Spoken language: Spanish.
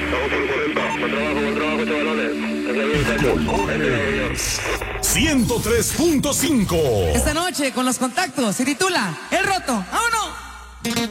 Buen trabajo, chavalones. 103.5. Esta noche con los contactos se titula El Roto. ¡Vámonos!